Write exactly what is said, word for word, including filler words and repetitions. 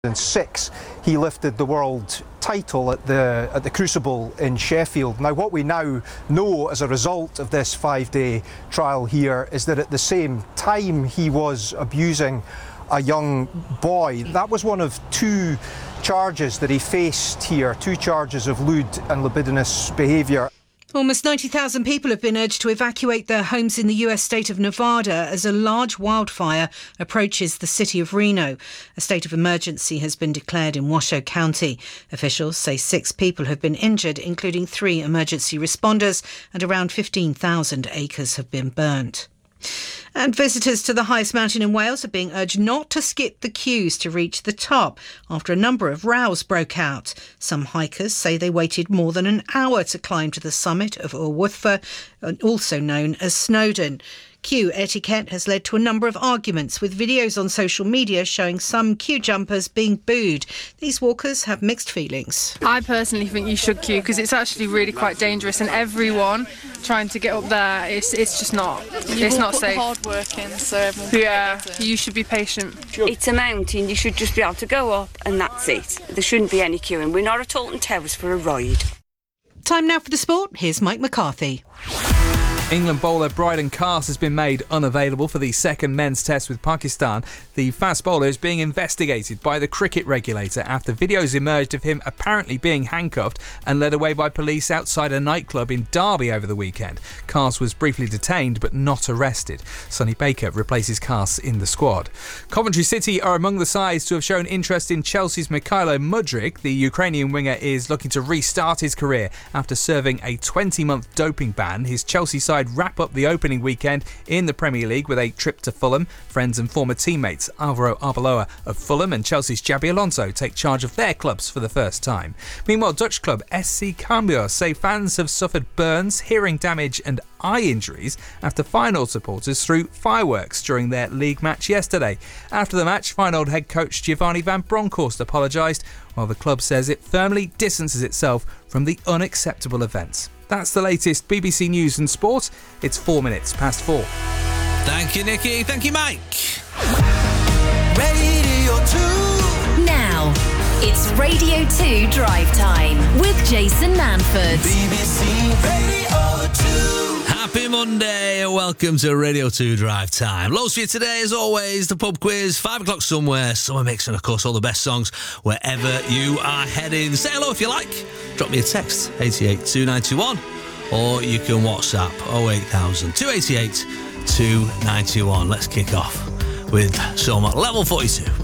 six, he lifted the world title at the at the Crucible in Sheffield. Now, what we now know as a result of this five-day trial here is that at the same time he was abusing a young boy. That was one of two charges that he faced here, two charges of lewd and libidinous behaviour. Almost ninety thousand people have been urged to evacuate their homes in the U S state of Nevada as a large wildfire approaches the city of Reno. A state of emergency has been declared in Washoe County. Officials say six people have been injured, including three emergency responders, and around fifteen thousand acres have been burnt. And visitors to the highest mountain in Wales are being urged not to skip the queues to reach the top after a number of rows broke out. Some hikers say they waited more than an hour to climb to the summit of Urwthfa, also known as Snowdon. Queue etiquette has led to a number of arguments, with videos on social media showing some queue jumpers being booed. These walkers have mixed feelings. I personally think you should queue because it's actually really quite dangerous, and everyone trying to get up there, it's it's just not, you it's not put safe. The hard work in, so everyone can yeah, get it. You should be patient. It's a mountain, you should just be able to go up and that's it. There shouldn't be any queuing. We're not at Alton Towers for a ride. Time now for the sport. Here's Mike McCarthy. England bowler Bryden Carse has been made unavailable for the second men's test with Pakistan. The fast bowler is being investigated by the cricket regulator after videos emerged of him apparently being handcuffed and led away by police outside a nightclub in Derby over the weekend. Carse was briefly detained but not arrested. Sonny Baker replaces Carse in the squad. Coventry City are among the sides to have shown interest in Chelsea's Mikhailo Mudryk. The Ukrainian winger is looking to restart his career after serving a twenty-month doping ban. His Chelsea side wrap up the opening weekend in the Premier League with a trip to Fulham. Friends and former teammates Alvaro Arbeloa of Fulham and Chelsea's Xabi Alonso take charge of their clubs for the first time. Meanwhile, Dutch club S C Cambuur say fans have suffered burns, hearing damage and eye injuries after Feyenoord supporters threw fireworks during their league match yesterday. After the match, Feyenoord head coach Giovanni van Bronckhorst apologised, while the club says it firmly distances itself from the unacceptable events. That's the latest B B C News and Sport. It's four minutes past four. Thank you, Nikki. Thank you, Mike. Radio two. Now, it's Radio two Drive Time with Jason Manford. B B C Radio two. Happy Monday and welcome to Radio two Drive Time. Loads for you today, as always, the pub quiz, five o'clock somewhere, summer mix, and of course all the best songs wherever you are heading. Say hello if you like. Drop me a text, eight eight two nine two one, or you can WhatsApp oh eight thousand two eight eight two nine two one. Let's kick off with some Level forty-two.